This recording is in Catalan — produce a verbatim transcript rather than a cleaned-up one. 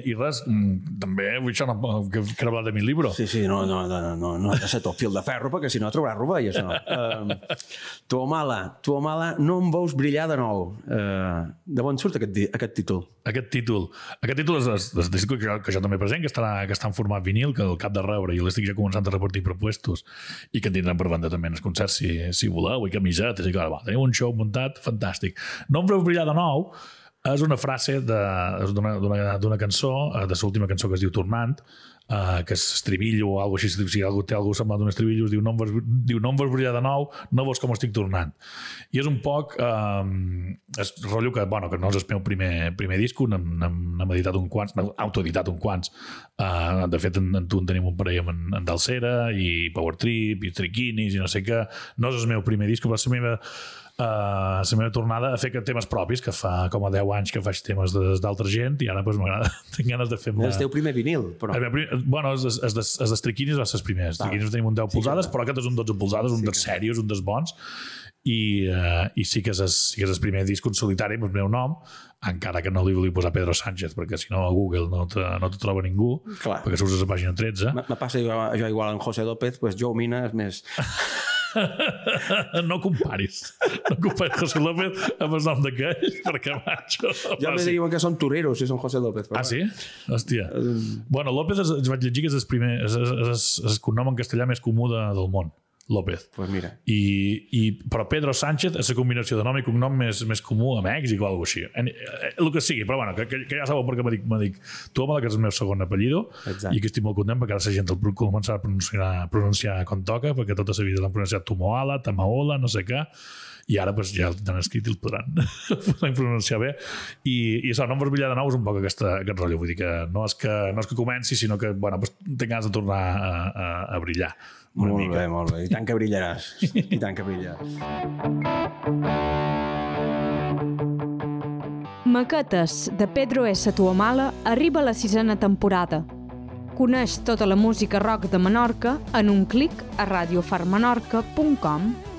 i res, també vull això, que, que era de mi llibre. Sí, sí, no, no, no, no, no ha de ser tot fil de ferro, perquè si no trobaràs rovelles, no. Uh, Tuamala, Tuamala, no em veus brillar de nou. Uh, de on surt aquest, aquest títol? Aquest títol. Aquest títol és el disc que, que jo també present, que està, que està en format vinil, que el cap de rebre, i l'estic ja començant a repartir propuestos, i que en tindran per banda també en els concerts, si, si voleu, i camisetes, i clar, va, teniu un show muntat, fantàstic. No em veu brillar de nou és una frase d'una cançó, de l'última cançó que es diu Tornant, Uh, que és estribillo o alguna cosa així, si algú té algú semblant d'un estribillo, diu no, em vas, diu no em vas brillar de nou, no veus com estic tornant. I és un poc um, és rotllo que, bueno, que no és el meu primer, primer disc, n'hem editat un quants, n'hem autoeditat un quants. Uh, de fet, en, en tu en tenim un parell amb en, en Dalsera i Power Trip i Triquinis i no sé què. No és el meu primer disc, però és la meva Uh, la meva tornada a fer temes propis, que fa com a deu anys que faig temes d'altra gent i ara pues, m'agrada, tinc ganes de fer... És el teu primer vinil, però... El primer, bueno, els, els, els, els d'Estriquinis va ser els primers. Els Estriquinis tenim un deu polzades, sí, però aquest és un dotze polzades, un sí, dels serios, un dels bons, i, uh, i sí que és, sí que és el primer disc en solitari amb el meu nom, encara que no li volia posar Pedro Sánchez, perquè si no a Google no te, no te troba ningú, clar, perquè surts a la pàgina tretze. Me passa jo, jo igual en José López, pues Joe Mina és més... No comparis no comparis José López amb el nom d'aquell, perquè macho ja me diuen que són toreros si són José López, ah sí? Hòstia bueno, López es, es vaig llegir que és el primer és, és, és, és el cognom en castellà més comú de, del món, López. Pues mira. I, i, però Pedro Sánchez és la combinació de nom i cognom més, més comú a Mèxic o alguna cosa així. El que sigui, però bueno, que, que, que ja sabeu perquè m'ha dit Tuamala, que és el meu segon apellido. Exacte. I que estic molt content perquè ara la gent el començarà a pronunciar, a pronunciar com toca, perquè tota la vida l'han pronunciat Tumoala, Tamaola, no sé què, i ara pues, ja el tenen escrit i el podran, podran pronunciar bé. I, i això, no em vas brillar de nou és un poc aquesta, aquest rotllo. Vull dir que no és que, no és que comenci, sinó que bueno, pues, tinc ganes de tornar a, a, a brillar. Molt mica. Bé, molt bé. I tant que brillaràs. I tant que brillaràs. Maquetes de Pedro S. Tuamala arriba a la sisena temporada. Coneix tota la música rock de Menorca en un clic a radiofarmenorca punt com.